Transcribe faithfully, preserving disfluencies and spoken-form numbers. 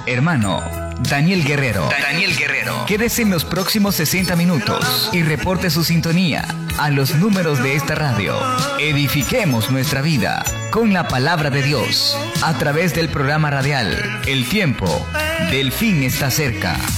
hermano Daniel Guerrero. Daniel Guerrero. Quédese en los próximos sesenta minutos y reporte su sintonía a los números de esta radio. Edifiquemos nuestra vida con la palabra de Dios a través del programa radial El Tiempo del Fin está cerca.